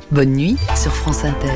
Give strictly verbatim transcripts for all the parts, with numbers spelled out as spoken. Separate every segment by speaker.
Speaker 1: Bonne nuit sur France Inter.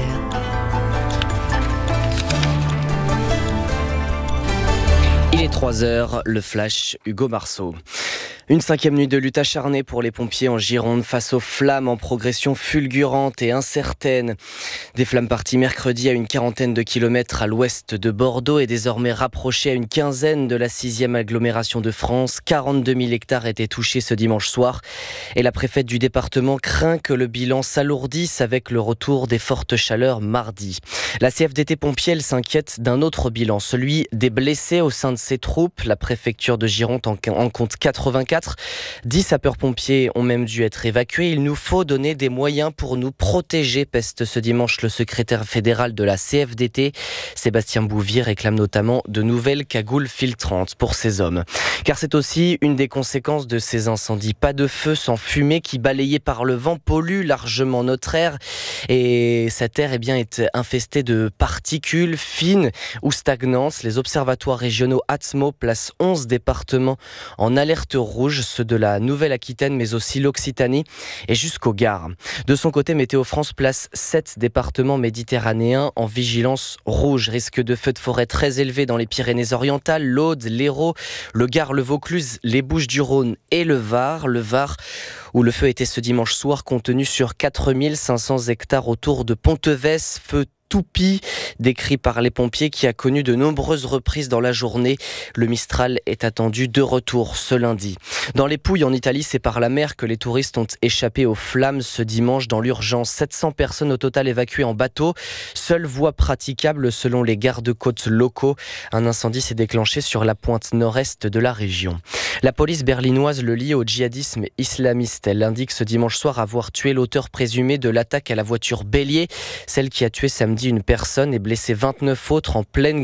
Speaker 2: Il est trois heures, le flash, Hugo Marceau. Une cinquième nuit de lutte acharnée pour les pompiers en Gironde face aux flammes en progression fulgurante et incertaine. Des flammes parties mercredi à une quarantaine de kilomètres à l'ouest de Bordeaux et désormais rapprochées à une quinzaine de la sixième agglomération de France. quarante-deux mille hectares étaient touchés ce dimanche soir et la préfète du département craint que le bilan s'alourdisse avec le retour des fortes chaleurs mardi. La C F D T Pompiers elle, s'inquiète d'un autre bilan, celui des blessés au sein de ses troupes. La préfecture de Gironde en compte quatre-vingt-quatre. dix sapeurs-pompiers ont même dû être évacués. Il nous faut donner des moyens pour nous protéger, peste ce dimanche le secrétaire fédéral de la C F D T. Sébastien Bouvier réclame notamment de nouvelles cagoules filtrantes pour ces hommes. Car c'est aussi une des conséquences de ces incendies. Pas de feu sans fumée qui, balayée par le vent, pollue largement notre air. Et cette air eh bien, est infestée de particules fines ou stagnantes. Les observatoires régionaux Atmo placent onze départements en alerte rouge, ceux de la Nouvelle-Aquitaine mais aussi l'Occitanie et jusqu'au Gard. De son côté, Météo France place sept départements méditerranéens en vigilance rouge. Risque de feux de forêt très élevé dans les Pyrénées-Orientales, l'Aude, l'Hérault, le Gard, le Vaucluse, les Bouches-du-Rhône et le Var. Le Var où le feu était ce dimanche soir contenu sur quatre mille cinq cents hectares autour de Pontevès. Feu Toupie, décrit par les pompiers, qui a connu de nombreuses reprises dans la journée. Le Mistral est attendu de retour ce lundi. Dans les Pouilles, en Italie, c'est par la mer que les touristes ont échappé aux flammes ce dimanche dans l'urgence. sept cents personnes au total évacuées en bateau. Seule voie praticable selon les gardes-côtes locaux. Un incendie s'est déclenché sur la pointe nord-est de la région. La police berlinoise le lie au djihadisme islamiste. Elle indique ce dimanche soir avoir tué l'auteur présumé de l'attaque à la voiture bélier, celle qui a tué samedi une personne et blessé vingt-neuf autres en pleine